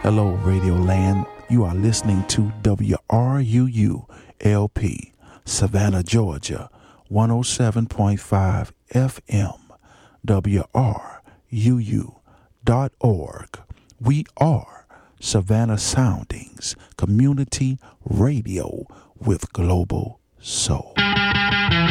Hello, Radio Land. You are listening to WRUU-LP, Savannah, Georgia, 107.5 FM, WRUU.org. We are Savannah Soundings Community Radio with Global Soul.